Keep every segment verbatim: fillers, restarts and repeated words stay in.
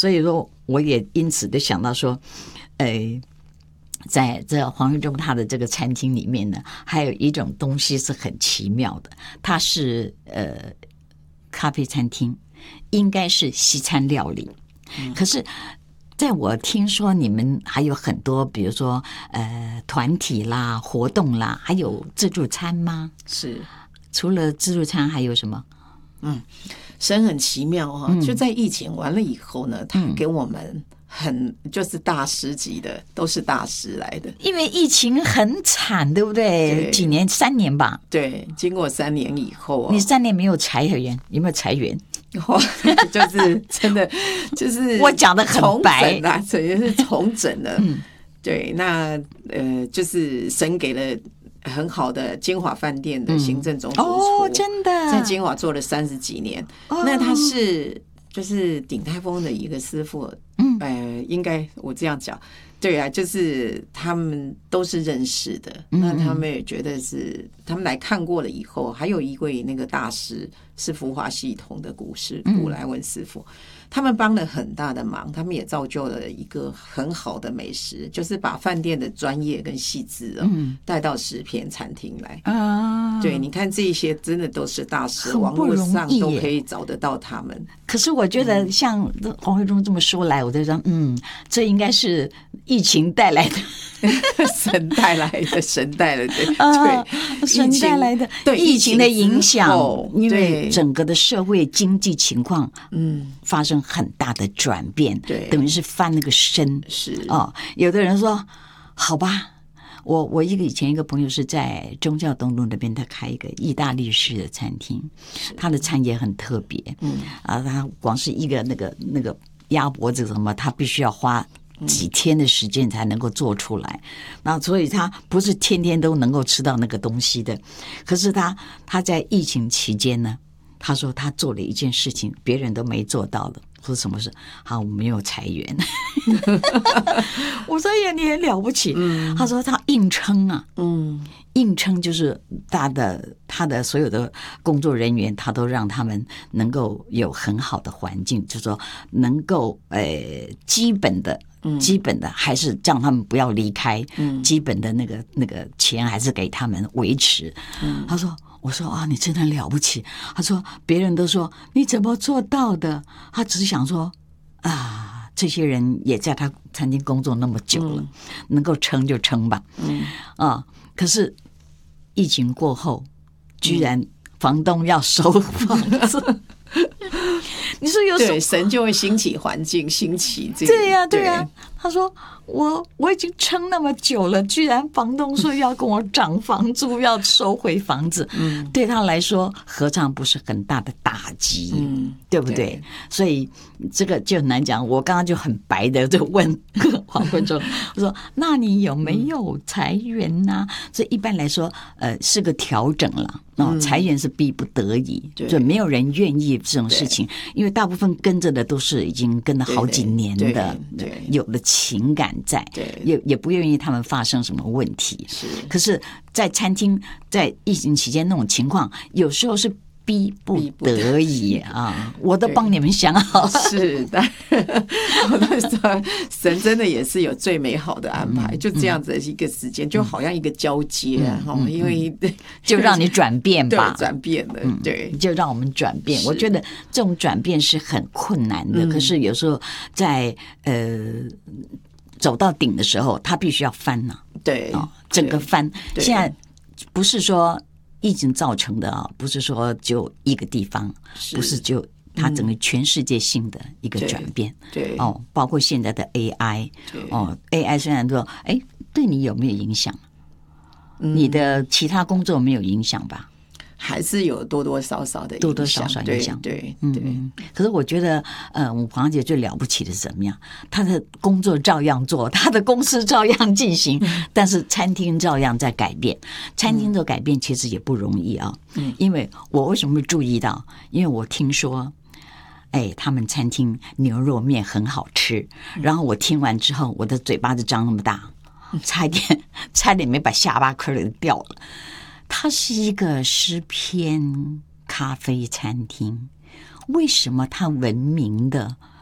所以说我也因此就想到说，呃。在这黄玉忠他的这个餐厅里面呢，还有一种东西是很奇妙的，它是呃咖啡餐厅，应该是西餐料理，嗯、可是在我听说你们还有很多，比如说呃团体啦、活动啦，还有自助餐吗？ 是， 除了自助餐还有什么？ 嗯，神很奇妙哈、哦嗯，就在疫情完了以后呢，他给我们。很就是大师级的，都是大师来的。 因为疫情很惨，对不对？对，几年，三年吧。 对，经过三年以后、哦， 你三年没有裁员，有没有裁员？ 就是真的，就是我讲的很白啊，这也是重整了。嗯，对，那呃，就是神给了很好的金华饭店的行政总主厨、 嗯、哦，真的在金华做了三十几年。哦、那他是。就是鼎泰丰的一个师傅，嗯，呃，应该我这样讲，对啊，就是他们都是认识的，嗯、那他们也觉得是他们来看过了以后，还有一位那个大师是福华系统的古师古来文师傅，嗯、他们帮了很大的忙，他们也造就了一个很好的美食，就是把饭店的专业跟细致哦、嗯、带到食片餐厅来啊。对，你看这些真的都是大师，网络上都可以找得到他们。 可是我觉得像黄慧忠这么说来，我就说，嗯，这应该是疫情带来的， 神带来的，神带来的，对， 啊、神带来的，对疫情的影响，因为整个的社会经济情况，嗯，发生很大的转变，对，等于是翻了个身， 是哦。有的人说，好吧。我我一个以前一个朋友是在忠孝东路那边，他开一个意大利式的餐厅，他的餐也很特别，嗯啊，他光是一个那个那个鸭脖子什么，他必须要花几天的时间才能够做出来，然后所以他不是天天都能够吃到那个东西的。可是他他在疫情期间呢，他说他做了一件事情，别人都没做到的。说什么事？好，我没有裁员。我说呀，你很了不起。嗯、他说他硬撑啊，嗯，硬撑就是他的他的所有的工作人员，他都让他们能够有很好的环境，就是说能够呃基本的。基本的还是让他们不要离开，嗯、基本的那个那个钱还是给他们维持。嗯、他说。我说啊，你真的了不起。他说别人都说你怎么做到的？他只是想说啊，这些人也在他餐厅工作那么久了，嗯、能够撑就撑吧。嗯啊，可是疫情过后，居然房东要收房子。嗯、你说有什么？ 对，神就会兴起环境，兴起这个。 对呀、啊，对呀、啊。他说我我已经撑那么久了，居然房东说要跟我涨房租，要收回房子，嗯，对他来说何尝不是很大的打击，嗯，对不对？对，所以这个就很难讲。我刚刚就很白的就问黄坤忠，我说那你有没有裁员呢、啊？所以一般来说，呃，是个调整了。哦，裁员是逼不得已，嗯、就没有人愿意这种事情，因为大部分跟着的都是已经跟了好几年的， 对对对有了情感在，也也不愿意他们发生什么问题。 是， 可是，在餐厅在疫情期间那种情况，有时候是。逼不得已啊！我都帮你们想好了。 是的，我都说神真的也是有最美好的安排，嗯、就这样子的一个时间，嗯、就好像一个交接啊，嗯嗯、因为就让你转变吧， 转变了，嗯、对， 就让我们转变。我觉得这种转变是很困难的，嗯、可是有时候在呃走到顶的时候，他必须要翻呐、啊， 对， 哦，整个翻。现在不是说。疫情造成的啊，不是说就一个地方，不是就它整个全世界性的一个转变， 对哦，包括现在的 A I， 哦 ，A I 虽然说，哎，对你有没有影响？嗯、你的其他工作没有影响吧？ 还是有多多少少的影响， 多多少少影响， 对对对、 嗯。可是我觉得，呃，我黄姐最了不起的是怎么样？她的工作照样做，她的公司照样进行，嗯、但是餐厅照样在改变。餐厅的改变其实也不容易啊，嗯、因为我为什么会注意到？因为我听说，哎，他们餐厅牛肉面很好吃，嗯、然后我听完之后，我的嘴巴就张那么大，差一点差点没把下巴壳给掉了。它是一个诗篇咖啡餐厅，为什么它闻名的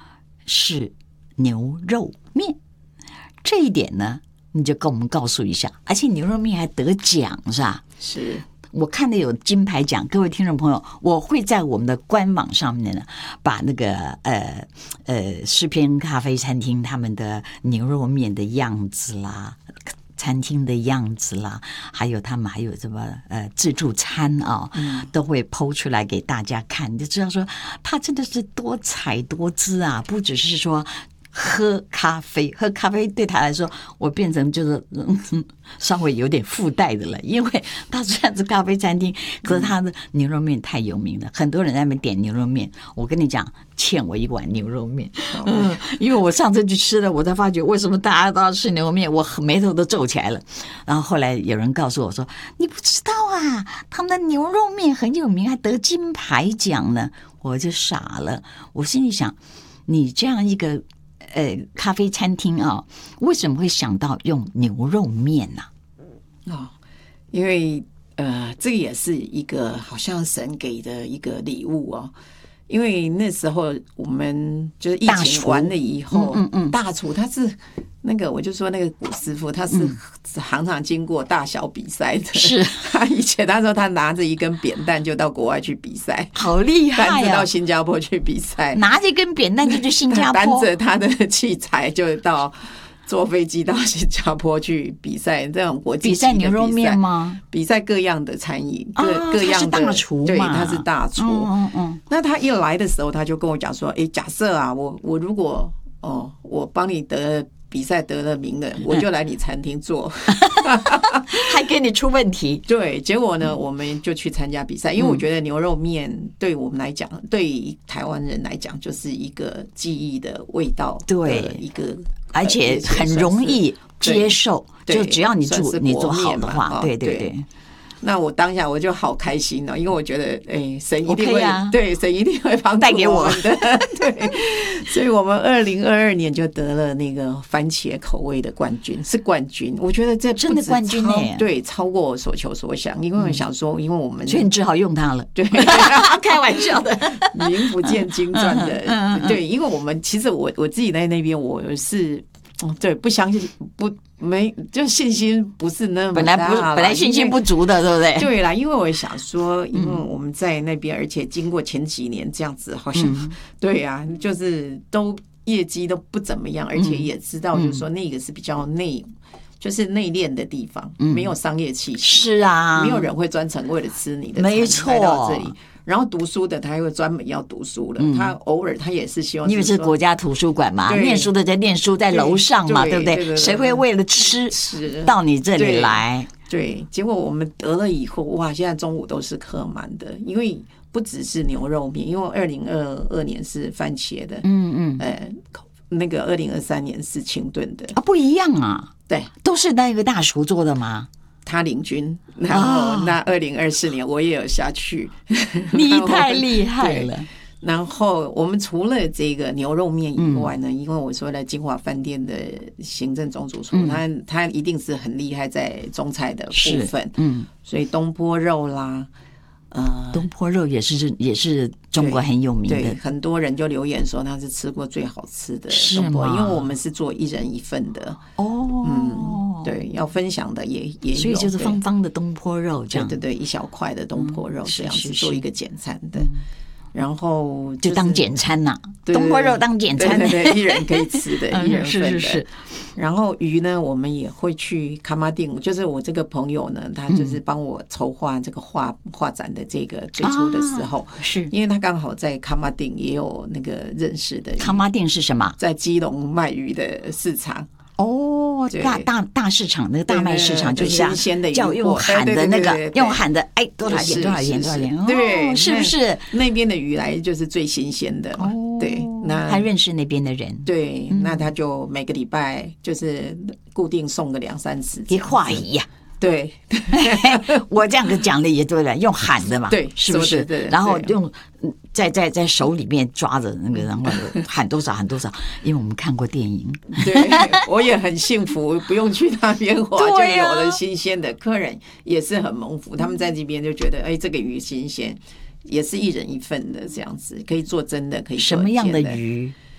是牛肉面。这一点呢，你就跟我们告诉一下。而且牛肉面还得奖是吧？ 是。 我看的有金牌奖，各位听众朋友，我会在我们的官网上面呢，把那个呃呃诗篇咖啡餐厅他们的牛肉面的样子啦，餐厅的样子啦，还有他们还有什么呃自助餐啊、哦嗯，都会 po 出来给大家看，你就知道说它真的是多彩多姿啊，不只是说。喝咖啡，喝咖啡对他来说，我变成就是、嗯、稍微有点附带的了，因为他虽然是咖啡餐厅，可是他的牛肉面太有名了，很多人在那边点牛肉面。我跟你讲，欠我一碗牛肉面，嗯，因为我上次去吃了，我才发觉为什么大家都要吃牛肉面，我眉头都皱起来了。然后后来有人告诉我说：“你不知道啊，他们的牛肉面很有名，还得金牌奖呢。”我就傻了，我心里想，你这样一个。呃，咖啡餐厅啊，为什么会想到用牛肉面呢、啊？ 哦，因为呃，这个也是一个好像神给的一个礼物哦。因为那时候我们就是疫情完了以后，嗯嗯，大厨他是那个，我就说那个古师傅，他是常常经过大小比赛的。是，他以前他说他拿着一根扁担就到国外去比赛， 好厉害啊！ 担着到新加坡去比赛， 拿着一根扁担就去新加坡， 担着他的器材就到。坐飞机到新加坡去比赛，这种国际比赛牛肉面吗？ 比赛各样的餐饮，各、啊、各样的。 他是大厨嘛， 对，他是大厨。 嗯嗯嗯。 那他一来的时候，他就跟我讲说：“哎，假设啊，我我如果哦，我帮你得比赛得了名了，我就来你餐厅做， 还给你出问题。” 对，结果呢，我们就去参加比赛，因为我觉得牛肉面对我们来讲，对台湾人来讲，就是一个记忆的味道的一个。 而且很容易接受，就只要你做你做好的话，对对对。 那我当下我就好开心哦，因为我觉得，哎，神一定会， okay 啊、 对，神一定会帮助带给我们的，对。所以我们二零二二年就得了那个番茄口味的冠军，是冠军。我觉得这真的冠军哎， 对，超过我所求所想。因为我想说，因为我们所以你只好用它了， 对， 开玩笑的， 名不见经传的，对，因为我们其实我我自己在那边，我是。对，不相信不没就信心不是那么大， 本来不本来信心不足的，对不对？ 对啦，因为我想说，因为我们在那边，而且经过前几年这样子，好像、嗯、对呀、啊，就是都业绩都不怎么样，而且也知道，就是说那个是比较内。就是内敛的地方，没有商业气息、嗯。是啊， 没有人会专程为了吃你的， 没错。 来到这里，然后读书的他会专门要读书了，嗯、他偶尔他也是希望， 因为是国家图书馆嘛，念书的在念书，在楼上嘛， 对, 对不对? 对, 对, 对, 对？谁会为了吃吃到你这里来？ 对，对结果我们得了以后，哇，现在中午都是客满的，因为不只是牛肉面，因为二零二二年是番茄的，嗯嗯，呃，那个二零二三年是清炖的啊，不一样啊。 对， 都是那个大厨做的吗？ 他领军，然后那二零二四年我也有下去， 你太厉害了。 然后我们除了这个牛肉面以外呢，嗯、因为我说的金华饭店的行政总主厨，嗯、他他一定是很厉害在中菜的部分，嗯，所以东坡肉啦。 呃，东坡肉也是也是中国很有名的， 对，很多人就留言说他是吃过最好吃的东坡，因为我们是做一人一份的哦，嗯，对，要分享的也也有， 所以就是方方的东坡肉这样， 对对对，一小块的东坡肉这样子做一个简餐的。然后、 就是、就当简餐呐、啊，东坡肉当简餐， 对对对，一人可以吃的，一人份的。 是是是。 然后鱼呢，我们也会去卡马丁，就是我这个朋友呢，他就是帮我筹划这个画画展的这个最初的时候， 啊、是因为他刚好在卡马丁也有那个认识的。 卡马丁是什么？ 在基隆卖鱼的市场。 哦，大大大市场，那个大卖市场就是新鲜的， 叫用喊的那个，用喊的，哎，多少钱？多少钱？多少钱？ 对， 是不是那边的鱼来就是最新鲜的嘛？对，那他认识那边的人， 对，那他就每个礼拜就是固定送个两三次， 给画鱼呀。 对， 我这样子讲的也对了，用喊的嘛， 对， 是不是？ 对， 然后用在在在手里面抓着那个，然后喊多少喊多少，因为我们看过电影。 对，我也很幸福，不用去那边划、啊、就有了新鲜的客人，也是很蒙福。他们在这边就觉得，哎，这个鱼新鲜，也是一人一份的这样子，可以做真的，可以做什么样的鱼？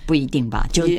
不一定吧，就